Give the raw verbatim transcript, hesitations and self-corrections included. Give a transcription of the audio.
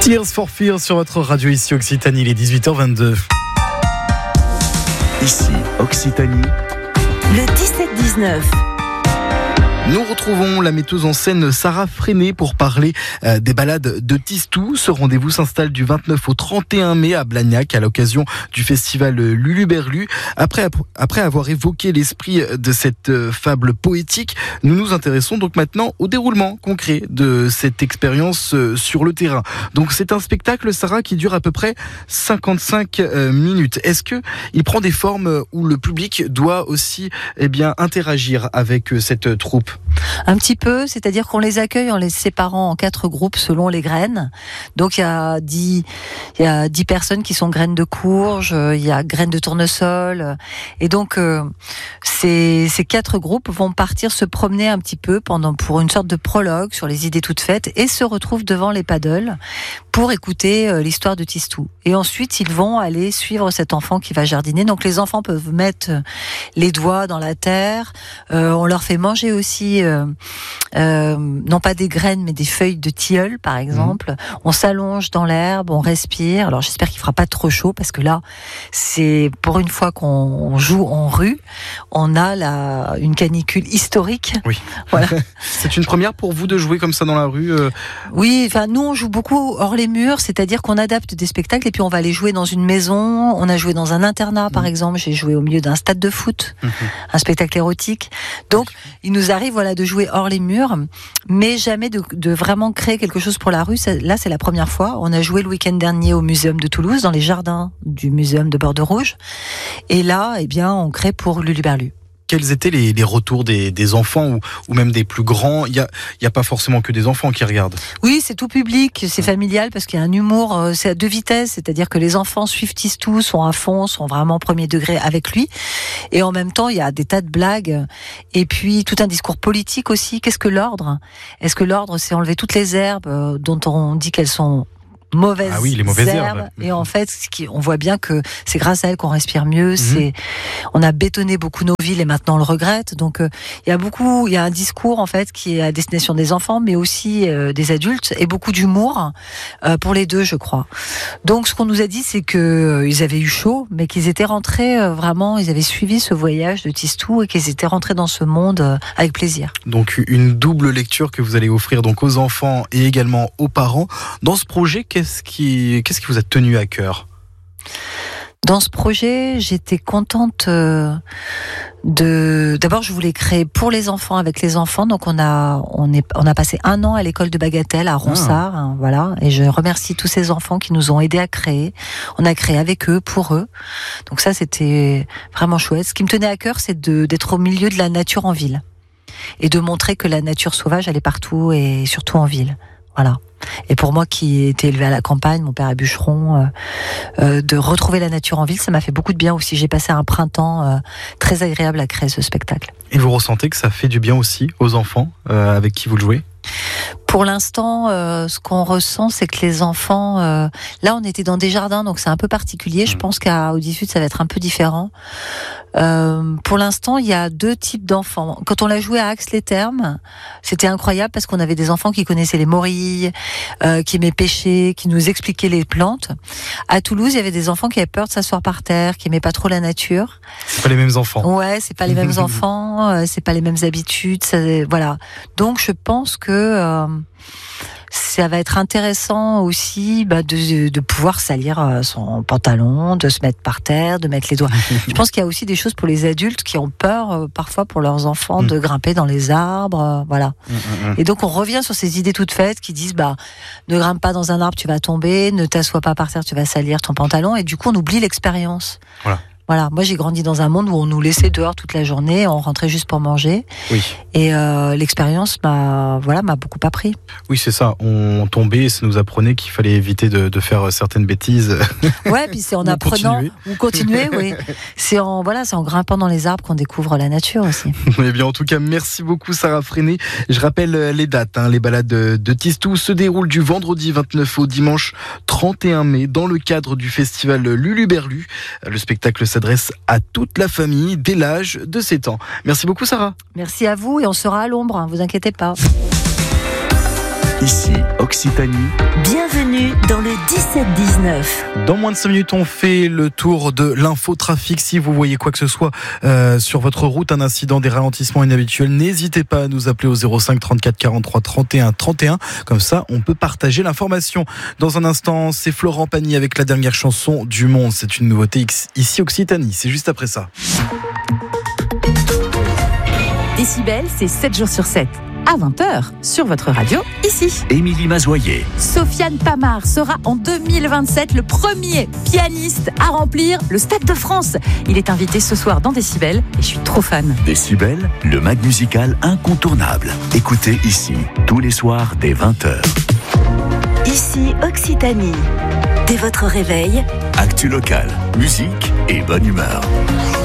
Tears for Fears sur votre radio ici Occitanie, il est dix-huit heures vingt-deux. Ici Occitanie. Le dix-sept dix-neuf. Nous retrouvons la metteuse en scène Sarah Freinet pour parler euh, des balades de Tistou. Ce rendez-vous s'installe du vingt-neuf au trente et un mai à Blagnac à l'occasion du festival Luluberlu. Après, après avoir évoqué l'esprit de cette euh, fable poétique, nous nous intéressons donc maintenant au déroulement concret de cette expérience euh, sur le terrain. Donc c'est un spectacle, Sarah, qui dure à peu près cinquante-cinq euh, minutes. Est-ce que il prend des formes où le public doit aussi eh bien, interagir avec euh, cette troupe ? Un petit peu, c'est-à-dire qu'on les accueille en les séparant en quatre groupes selon les graines. Donc il y a dix, il y a dix personnes qui sont graines de courge, il y a graines de tournesol, et donc euh, ces, ces quatre groupes vont partir se promener un petit peu pendant pour une sorte de prologue sur les idées toutes faites et se retrouvent devant les paddles pour écouter euh, l'histoire de Tistou. Et ensuite ils vont aller suivre cet enfant qui va jardiner. Donc les enfants peuvent mettre les doigts dans la terre, euh, on leur fait manger aussi Euh, euh, non pas des graines mais des feuilles de tilleul par exemple. Mmh. On s'allonge dans l'herbe, on respire. Alors j'espère qu'il fera pas trop chaud parce que là c'est pour une fois qu'on joue en rue, on a la, une canicule historique. Oui. Voilà. C'est une première pour vous de jouer comme ça dans la rue euh... Oui, enfin nous on joue beaucoup hors les murs, c'est-à-dire qu'on adapte des spectacles et puis on va les jouer dans une maison. On a joué dans un internat par mmh. exemple. J'ai joué au milieu d'un stade de foot, mmh. un spectacle érotique. Donc il nous arrive voilà de jouer hors les murs, mais jamais de, de vraiment créer quelque chose pour la rue. Là, c'est la première fois. On a joué le week-end dernier au Muséum de Toulouse, dans les jardins du Muséum de Bordeaux-Rouge. Et là, eh bien, on crée pour Luluberlu. Quels étaient les, les retours des, des enfants ou, ou même des plus grands ? Il y a, il y a pas forcément que des enfants qui regardent. Oui, c'est tout public, c'est familial parce qu'il y a un humour, c'est à deux vitesses, c'est-à-dire que les enfants suivent Tistou, sont à fond, sont vraiment premier degré avec lui. Et en même temps, il y a des tas de blagues et puis tout un discours politique aussi. Qu'est-ce que l'ordre ? Est-ce que l'ordre, c'est enlever toutes les herbes dont on dit qu'elles sont mauvaises, ah oui, les mauvaises herbes. herbes. Et en fait, ce qui, on voit bien que c'est grâce à elles qu'on respire mieux. Mm-hmm. C'est, on a bétonné beaucoup nos villes et maintenant on le regrette. Donc, euh, il y a beaucoup, il y a un discours en fait qui est à destination des enfants, mais aussi euh, des adultes et beaucoup d'humour euh, pour les deux, je crois. Donc, ce qu'on nous a dit, c'est que euh, ils avaient eu chaud, mais qu'ils étaient rentrés euh, vraiment, ils avaient suivi ce voyage de Tistou et qu'ils étaient rentrés dans ce monde euh, avec plaisir. Donc, une double lecture que vous allez offrir donc aux enfants et également aux parents. Dans ce projet, Qu'est-ce qui, qu'est-ce qui vous a tenu à cœur ? Dans ce projet, j'étais contente de. D'abord, je voulais créer pour les enfants, avec les enfants. Donc, on a, on est, on a passé un an à l'école de Bagatelle à Ronsard, ah. hein, voilà. Et je remercie tous ces enfants qui nous ont aidés à créer. On a créé avec eux, pour eux. Donc ça, c'était vraiment chouette. Ce qui me tenait à cœur, c'est de, d'être au milieu de la nature en ville et de montrer que la nature sauvage, elle est partout et surtout en ville. Voilà. Et pour moi qui ai été élevé à la campagne, mon père est bûcheron, euh, euh, de retrouver la nature en ville, ça m'a fait beaucoup de bien aussi. J'ai passé un printemps euh, très agréable à créer ce spectacle. Et vous ressentez que ça fait du bien aussi aux enfants euh, avec qui vous le jouez ? Pour l'instant, euh, ce qu'on ressent, c'est que les enfants... Euh, là, on était dans des jardins, donc c'est un peu particulier. Mmh. Je pense qu'à Audisud, ça va être un peu différent. Euh, pour l'instant, il y a deux types d'enfants. Quand on l'a joué à Ax-les-Thermes, c'était incroyable parce qu'on avait des enfants qui connaissaient les morilles, euh, qui aimaient pêcher, qui nous expliquaient les plantes. À Toulouse, il y avait des enfants qui avaient peur de s'asseoir par terre, qui aimaient pas trop la nature. C'est pas les mêmes enfants. Ouais, c'est pas les mêmes enfants, euh, c'est pas les mêmes habitudes, ça, voilà. Donc, je pense que euh, ça va être intéressant aussi bah, de, de pouvoir salir son pantalon, de se mettre par terre, de mettre les doigts. Je pense qu'il y a aussi des choses pour les adultes qui ont peur euh, parfois pour leurs enfants mmh. de grimper dans les arbres, euh, voilà. Mmh, mmh. Et donc on revient sur ces idées toutes faites qui disent bah ne grimpe pas dans un arbre, tu vas tomber, ne t'assois pas par terre, tu vas salir ton pantalon. Et du coup on oublie l'expérience. Voilà. Voilà, moi j'ai grandi dans un monde où on nous laissait dehors toute la journée, on rentrait juste pour manger. Oui. Et euh, l'expérience m'a, voilà, m'a beaucoup appris. Oui, c'est ça. On tombait et ça nous apprenait qu'il fallait éviter de, de faire certaines bêtises. Ouais, puis c'est en ou apprenant continuer. ou continuer, oui. C'est en voilà, c'est en grimpant dans les arbres qu'on découvre la nature aussi. Eh bien, en tout cas, merci beaucoup Sarah Freinet. Je rappelle les dates. Hein, les balades de, de Tistou se déroulent du vendredi vingt-neuf au dimanche trente et un mai dans le cadre du festival Luluberlu. Le spectacle s'adresse à toute la famille dès l'âge de sept ans. Merci beaucoup Sarah. Merci à vous et on sera à l'ombre, hein, vous inquiétez pas. Ici, Occitanie. Bienvenue dans le dix-sept dix-neuf. Dans moins de cinq minutes, on fait le tour de l'infotrafic. Si vous voyez quoi que ce soit euh, sur votre route, un incident, des ralentissements inhabituels, n'hésitez pas à nous appeler au zéro cinq trente-quatre quarante-trois trente et un trente et un. Comme ça, on peut partager l'information. Dans un instant, c'est Florent Pagny avec la dernière chanson du monde. C'est une nouveauté ici Occitanie. C'est juste après ça. Décibel, c'est sept jours sur sept. À vingt heures, sur votre radio, ici. Émilie Mazoyer. Sofiane Pamar sera en deux mille vingt-sept le premier pianiste à remplir le Stade de France. Il est invité ce soir dans Décibel et je suis trop fan. Décibel, le mag musical incontournable. Écoutez ici, tous les soirs dès vingt heures. Ici Occitanie. Dès votre réveil, Actu local, musique et bonne humeur.